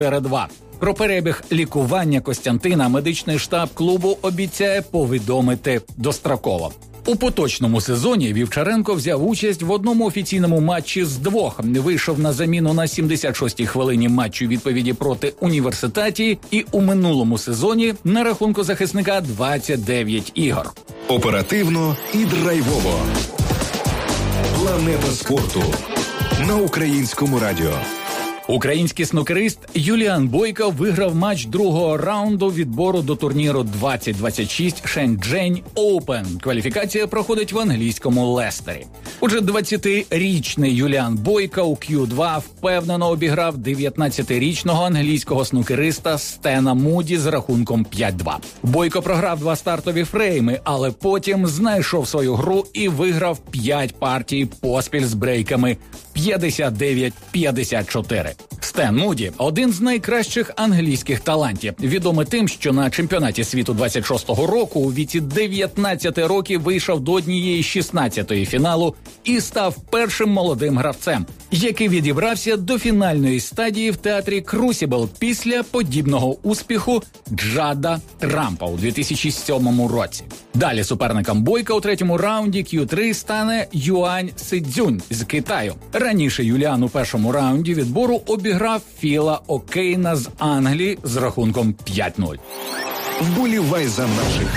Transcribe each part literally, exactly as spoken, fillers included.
чотири два. Про перебіг лікування Костянтина медичний штаб клубу обіцяє повідомити достроково. У поточному сезоні Вівчаренко взяв участь в одному офіційному матчі з двох. Вийшов на заміну на сімдесят шостій хвилині матчу відповіді проти Університаті і у минулому сезоні на рахунку захисника двадцять дев'ять ігор. Оперативно і драйвово. Планета спорту на Українському радіо. Український снукерист Юліан Бойко виграв матч другого раунду відбору до турніру двадцять двадцять шість Шенчжень Оупен. Кваліфікація проходить в англійському Лестері. Отже, двадцятирічний Юліан Бойко у к'ю два впевнено обіграв дев'ятнадцятирічного англійського снукериста Стена Муді з рахунком п'ять два. Бойко програв два стартові фрейми, але потім знайшов свою гру і виграв п'ять партій поспіль з брейками п'ятдесят дев'ять п'ятдесят чотири. Стен Муді – один з найкращих англійських талантів. Відомий тим, що на чемпіонаті світу двадцять шостого року у віці дев'ятнадцяти років вийшов до однієї шістнадцятої фіналу і став першим молодим гравцем, який відібрався до фінальної стадії в театрі Крусібл після подібного успіху Джада Трампа у дві тисячі сьомому році. Далі суперником Бойка у третьому раунді к'ю три стане Юань Сидзюнь з Китаю. Раніше Юліан у першому раунді відбору обіграв Філа Окейна з Англії з рахунком п'ять нуль. Вболівай за наших.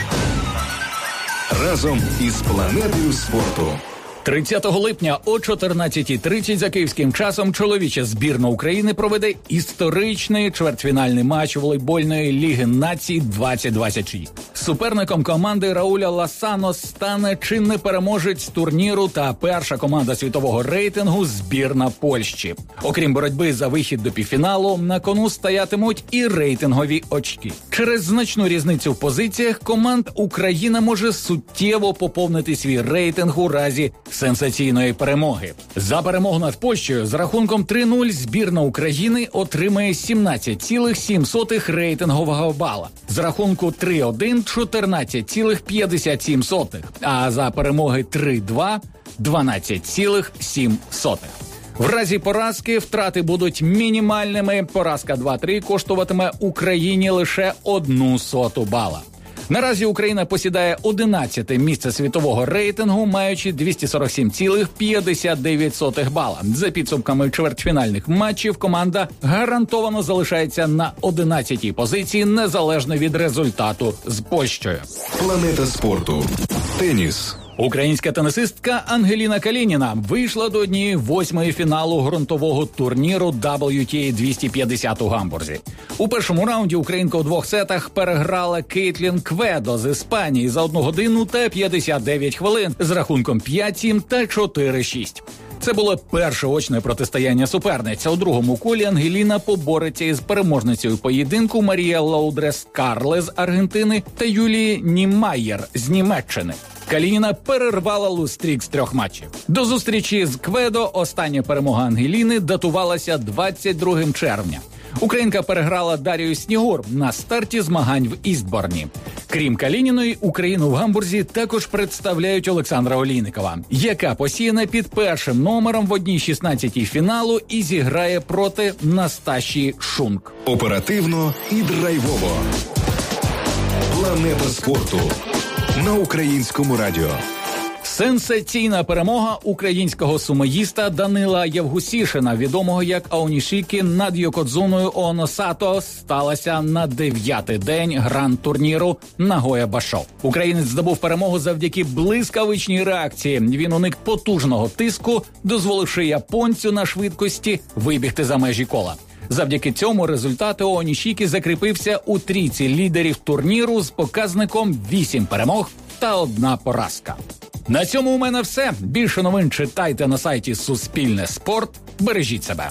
Разом із планетою спорту. тридцятого липня о чотирнадцятій тридцять за київським часом чоловіча збірна України проведе історичний чвертьфінальний матч волейбольної Ліги націй двадцять двадцять шість. Суперником команди Рауля Ласано стане чинний переможець турніру та перша команда світового рейтингу збірна Польщі. Окрім боротьби за вихід до півфіналу, на кону стоятимуть і рейтингові очки. Через значну різницю в позиціях команд Україна може суттєво поповнити свій рейтинг у разі сенсаційної перемоги. За перемогу над Польщею з рахунком три нуль збірна України отримає сімнадцять цілих сім сотих рейтингового бала. З рахунку три один – чотирнадцять цілих п'ятдесят сім сотих, а за перемоги три два – дванадцять цілих сім сотих. В разі поразки втрати будуть мінімальними. Поразка два три коштуватиме Україні лише одну соту бала. Наразі Україна посідає одинадцяте місце світового рейтингу, маючи двісті сорок сім цілих п'ятдесят дев'ять сотих бала. За підсумками чвертьфінальних матчів команда гарантовано залишається на одинадцятій позиції, незалежно від результату з Польщею. Планета спорту. Теніс. Українська тенісистка Ангеліна Калініна вийшла до однієї восьмої фіналу ґрунтового турніру дабл ю ті ей двісті п'ятдесят у Гамбурзі. У першому раунді українка у двох сетах переграла Кейтлін Кведо з Іспанії за одну годину та п'ятдесят дев'ять хвилин з рахунком п'ять сім та чотири шість. Це було перше очне протистояння суперниць. У другому колі Ангеліна побореться із переможницею поєдинку Марія Лоудрес Карле з Аргентини та Юлії Німайєр з Німеччини. Калініна перервала лузстрік з трьох матчів. До зустрічі з Кведо остання перемога Ангеліни датувалася двадцять другого червня. Українка переграла Дарію Снігур на старті змагань в Істборні. Крім Калініної, Україну в Гамбурзі також представляють Олександра Олійникова, яка посіяна під першим номером в одній шістнадцятій фіналу і зіграє проти Настасії Шунк. Оперативно і драйвово. Планета спорту на Українському радіо. Сенсаційна перемога українського сумоїста Данила Євгусішина, відомого як Аонішікі, над Йокодзуною Ооносато, сталася на дев'ятий день гранд-турніру Нагоя Башо. Українець здобув перемогу завдяки блискавичній реакції. Він уник потужного тиску, дозволивши японцю на швидкості вибігти за межі кола. Завдяки цьому результат Оонішікі закріпився у трійці лідерів турніру з показником вісім перемог та одна поразка. На цьому у мене все. Більше новин читайте на сайті Суспільне Спорт. Бережіть себе.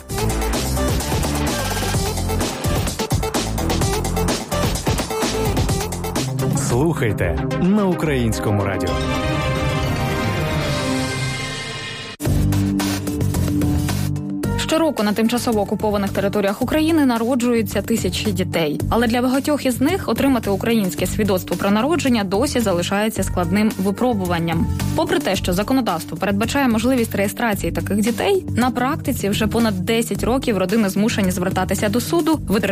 Слухайте на Українському радіо. Щороку на тимчасово окупованих територіях України народжуються тисячі дітей. Але для багатьох із них отримати українське свідоцтво про народження досі залишається складним випробуванням. Попри те, що законодавство передбачає можливість реєстрації таких дітей, на практиці вже понад десять років родини змушені звертатися до суду,